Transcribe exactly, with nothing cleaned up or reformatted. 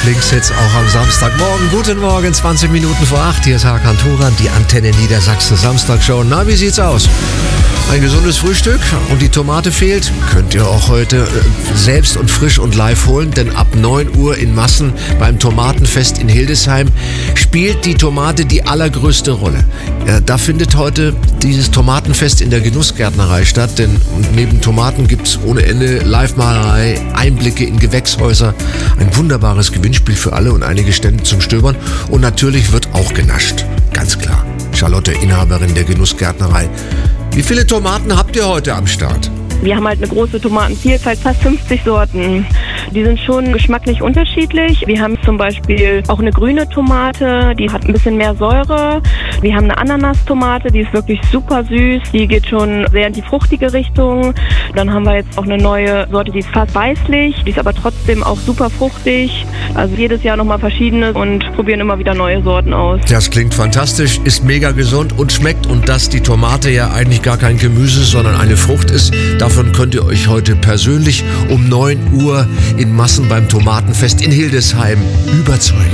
Lieblingshits auch am Samstagmorgen. Guten Morgen, zwanzig Minuten vor acht. Hier ist Hakan Turan, die Antenne Niedersachsen Samstagshow. Na, wie sieht's aus? Ein gesundes Frühstück und die Tomate fehlt? Könnt ihr auch heute selbst und frisch und live holen, denn ab neun Uhr in Massen beim Tomatenfest in Hildesheim spielt die Tomate die allergrößte Rolle. Ja, da findet heute dieses Tomatenfest in der Genussgärtnerei statt, denn neben Tomaten gibt's ohne Ende Live-Malerei, Einblicke in Gewächshäuser, ein wunderbares Gewinnspiel für alle und einige Stände zum Stöbern und natürlich wird auch genascht, ganz klar. Charlotte, Inhaberin der Genussgärtnerei. Wie viele Tomaten habt ihr heute am Start? Wir haben halt eine große Tomatenvielfalt, fast fünfzig Sorten. Die sind schon geschmacklich unterschiedlich. Wir haben zum Beispiel auch eine grüne Tomate, die hat ein bisschen mehr Säure. Wir haben eine Ananas-Tomate, die ist wirklich super süß. Die geht schon sehr in die fruchtige Richtung. Dann haben wir jetzt auch eine neue Sorte, die ist fast weißlich. Die ist aber trotzdem auch super fruchtig. Also jedes Jahr nochmal verschiedene und probieren immer wieder neue Sorten aus. Das klingt fantastisch, ist mega gesund und schmeckt. Und dass die Tomate ja eigentlich gar kein Gemüse, sondern eine Frucht ist, davon könnt ihr euch heute persönlich um neun Uhr in Massen beim Tomatenfest in Hildesheim überzeugen.